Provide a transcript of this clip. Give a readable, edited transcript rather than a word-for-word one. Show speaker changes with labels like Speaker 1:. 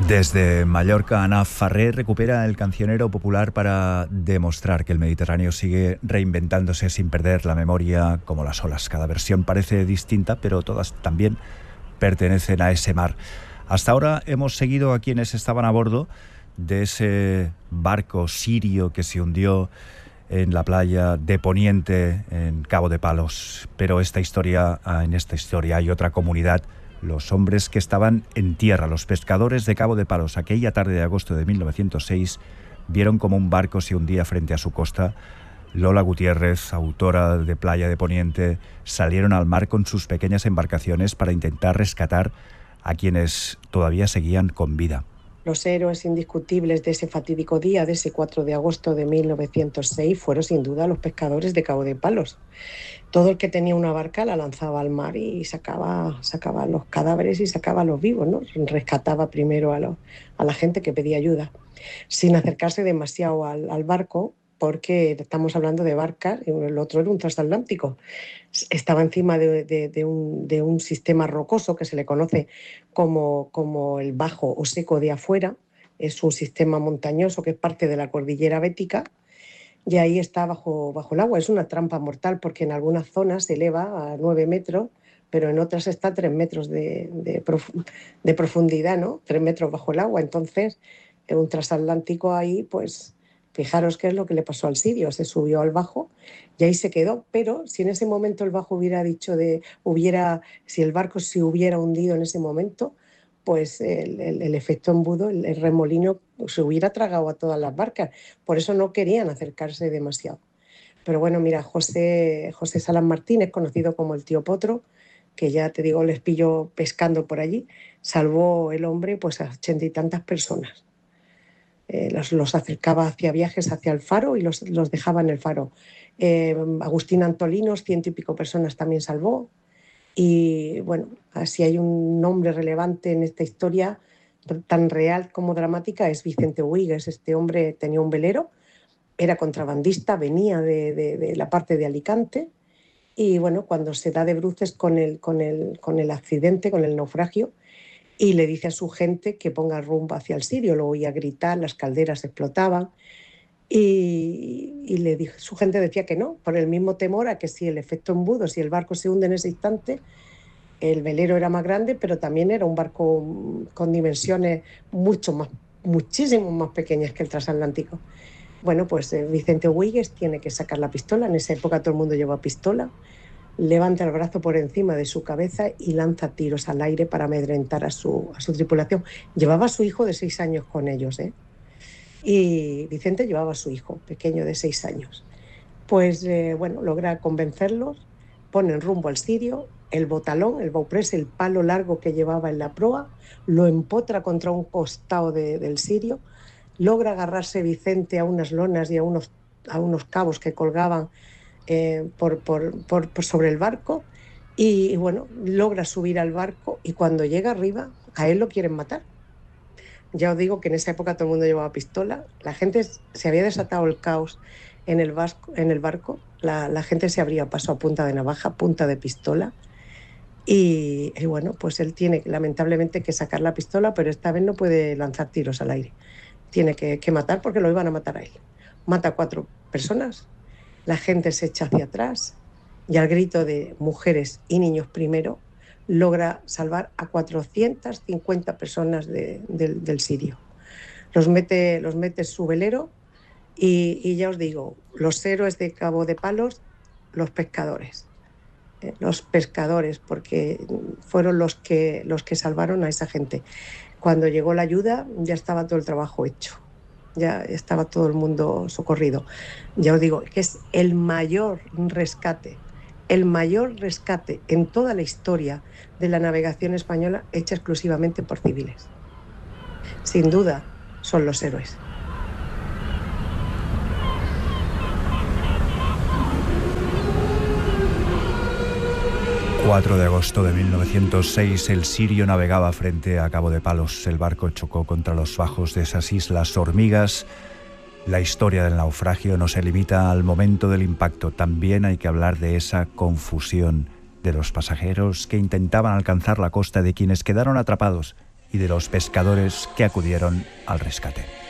Speaker 1: Desde Mallorca, Ana Farré recupera el cancionero popular para demostrar que el Mediterráneo sigue reinventándose sin perder la memoria como las olas. Cada versión parece distinta, pero todas también pertenecen a ese mar. Hasta ahora hemos seguido a quienes estaban a bordo de ese barco sirio que se hundió en la playa de Poniente, en Cabo de Palos. Pero en esta historia hay otra comunidad. Los hombres que estaban en tierra, los pescadores de Cabo de Palos, aquella tarde de agosto de 1906, vieron como un barco se hundía frente a su costa. Lola Gutiérrez, autora de Playa de Poniente, salieron al mar con sus pequeñas embarcaciones para intentar rescatar a quienes todavía seguían con vida.
Speaker 2: Los héroes indiscutibles de ese fatídico día, de ese 4 de agosto de 1906, fueron sin duda los pescadores de Cabo de Palos. Todo el que tenía una barca la lanzaba al mar y sacaba los cadáveres y sacaba a los vivos, ¿no? Rescataba primero a la gente que pedía ayuda, sin acercarse demasiado al barco, porque estamos hablando de barcas, el otro era un transatlántico. Estaba encima de un sistema rocoso que se le conoce como el Bajo o Seco de Afuera. Es un sistema montañoso que es parte de la cordillera Bética, y ahí está bajo el agua. Es una trampa mortal porque en algunas zonas se eleva a 9 metros, pero en otras está a 3 metros de profundidad, ¿no? 3 metros bajo el agua. Entonces, un transatlántico ahí, pues fijaros qué es lo que le pasó al sirio. Se subió al Bajo y ahí se quedó. Pero si en ese momento el Bajo hubiera dicho si el barco se hubiera hundido en ese momento, pues el efecto embudo, el remolino, se hubiera tragado a todas las barcas. Por eso no querían acercarse demasiado. Pero bueno, mira, José Salán Martínez, conocido como el Tío Potro, que ya te digo, les pilló pescando por allí, salvó el hombre pues a 80 y tantas personas. Los acercaba hacia viajes hacia el faro y los dejaba en el faro. Agustín Antolinos, 100 y pico personas también salvó. Y bueno, así hay un nombre relevante en esta historia tan real como dramática, es Vicente Huigues. Este hombre tenía un velero, era contrabandista, venía de la parte de Alicante, y bueno, cuando se da de bruces con el accidente, con el naufragio, y le dice a su gente que ponga rumbo hacia el Sirio, lo oía gritar, las calderas explotaban, y le dijo, su gente decía que no, por el mismo temor a que si el efecto embudo, si el barco se hunde en ese instante. El velero era más grande, pero también era un barco con dimensiones muchísimo más pequeñas que el transatlántico. Bueno, pues Vicente Huigues tiene que sacar la pistola. En esa época todo el mundo lleva pistola. Levanta el brazo por encima de su cabeza y lanza tiros al aire para amedrentar a su tripulación. Llevaba a su hijo de 6 años con ellos, ¿eh? Y Vicente llevaba a su hijo pequeño de 6 años. Pues bueno, logra convencerlos, ponen rumbo al Sirio. El botalón, el bauprés, el palo largo que llevaba en la proa, lo empotra contra un costado del Sirio. Logra agarrarse Vicente a unas lonas y a unos cabos que colgaban por sobre el barco, y bueno, logra subir al barco, y cuando llega arriba a él lo quieren matar. Ya os digo que en esa época todo el mundo llevaba pistola. La gente, se había desatado el caos en el barco. La gente se habría pasado a punta de navaja, punta de pistola. Y bueno, pues él tiene lamentablemente que sacar la pistola, pero esta vez no puede lanzar tiros al aire. Tiene que matar, porque lo iban a matar a él. Mata a 4 personas, la gente se echa hacia atrás, y al grito de mujeres y niños primero, logra salvar a 450 personas del Sirio. Los mete en su velero, y ya os digo, los héroes de Cabo de Palos, los pescadores, porque fueron los que salvaron a esa gente. Cuando llegó la ayuda ya estaba todo el trabajo hecho, ya estaba todo el mundo socorrido. Ya os digo que es el mayor rescate en toda la historia de la navegación española, hecha exclusivamente por civiles. Sin duda, son los héroes.
Speaker 1: 4 de agosto de 1906, el Sirio navegaba frente a Cabo de Palos. El barco chocó contra los bajos de esas islas Hormigas. La historia del naufragio no se limita al momento del impacto. También hay que hablar de esa confusión de los pasajeros que intentaban alcanzar la costa, de quienes quedaron atrapados y de los pescadores que acudieron al rescate.